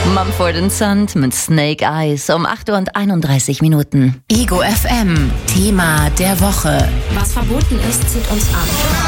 Mumford & Sons mit Snake Eyes um 8:31 Uhr. Ego FM, Thema der Woche. Was verboten ist, zieht uns an.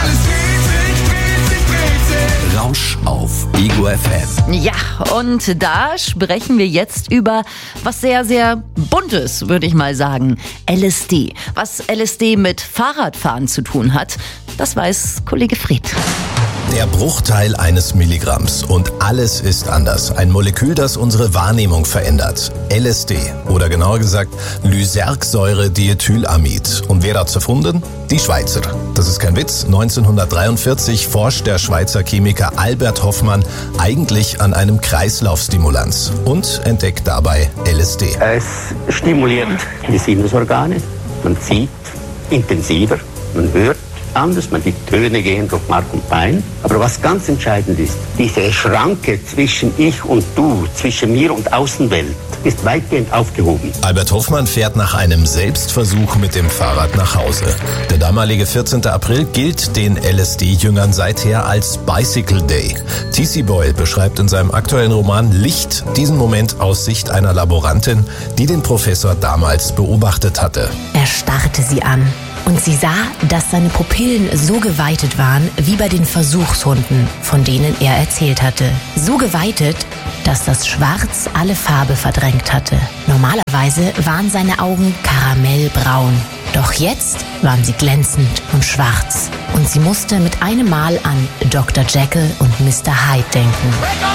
Rausch auf Ego FM. Ja, und da sprechen wir jetzt über was sehr, sehr Buntes, würde ich mal sagen. LSD. Was LSD mit Fahrradfahren zu tun hat, das weiß Kollege Fred. Der Bruchteil eines Milligramms und alles ist anders. Ein Molekül, das unsere Wahrnehmung verändert. LSD oder genauer gesagt Lysergsäure-Diethylamid. Und wer hat's erfunden? Die Schweizer. Das ist kein Witz. 1943 forscht der Schweizer Chemiker Albert Hofmann eigentlich an einem Kreislaufstimulanz und entdeckt dabei LSD. Es stimuliert die Sinnesorgane. Man sieht intensiver, man hört anders, die Töne gehen durch Mark und Bein. Aber was ganz entscheidend ist, diese Schranke zwischen ich und du, zwischen mir und Außenwelt, ist weitgehend aufgehoben. Albert Hofmann fährt nach einem Selbstversuch mit dem Fahrrad nach Hause. Der damalige 14. April gilt den LSD-Jüngern seither als Bicycle Day. T.C. Boyle beschreibt in seinem aktuellen Roman Licht diesen Moment aus Sicht einer Laborantin, die den Professor damals beobachtet hatte. Er starrte sie an. Und sie sah, dass seine Pupillen so geweitet waren wie bei den Versuchshunden, von denen er erzählt hatte. So geweitet, dass das Schwarz alle Farbe verdrängt hatte. Normalerweise waren seine Augen karamellbraun. Doch jetzt waren sie glänzend und schwarz. Und sie musste mit einem Mal an Dr. Jekyll und Mr. Hyde denken.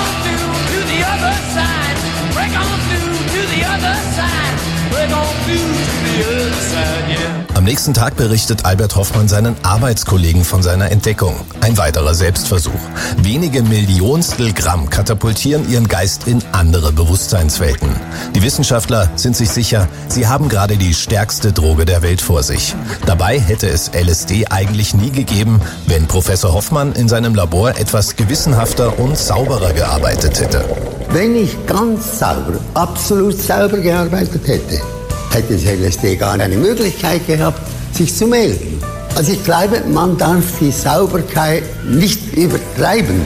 Am nächsten Tag berichtet Albert Hofmann seinen Arbeitskollegen von seiner Entdeckung. Ein weiterer Selbstversuch. Wenige Millionstel Gramm katapultieren ihren Geist in andere Bewusstseinswelten. Die Wissenschaftler sind sich sicher, sie haben gerade die stärkste Droge der Welt vor sich. Dabei hätte es LSD eigentlich nie gegeben, wenn Professor Hofmann in seinem Labor etwas gewissenhafter und sauberer gearbeitet hätte. Wenn ich ganz sauber, absolut sauber gearbeitet hätte, hätte das LSD gar eine Möglichkeit gehabt, sich zu melden. Also ich glaube, man darf die Sauberkeit nicht übertreiben.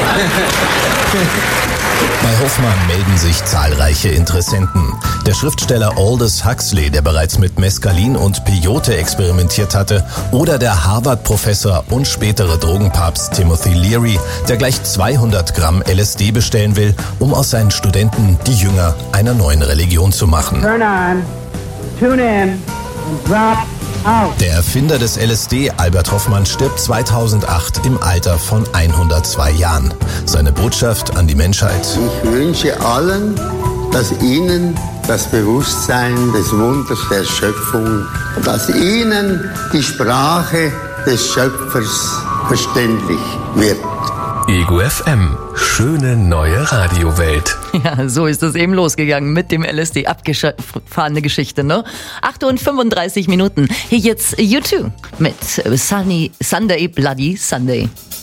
Bei Hofmann melden sich zahlreiche Interessenten. Der Schriftsteller Aldous Huxley, der bereits mit Mescalin und Peyote experimentiert hatte, oder der Harvard-Professor und spätere Drogenpapst Timothy Leary, der gleich 200 Gramm LSD bestellen will, um aus seinen Studenten die Jünger einer neuen Religion zu machen. Turn on, tune in and drop out. Der Erfinder des LSD, Albert Hofmann, stirbt 2008 im Alter von 102 Jahren. Seine Botschaft an die Menschheit: Ich wünsche allen, dass ihnen das Bewusstsein des Wunders der Schöpfung, dass ihnen die Sprache des Schöpfers verständlich wird. Ego FM. Schöne neue Radiowelt. Ja, so ist es eben losgegangen mit dem LSD. Abgefahrene Geschichte, ne? 8:35 Hier jetzt U2 mit Sunday Bloody Sunday.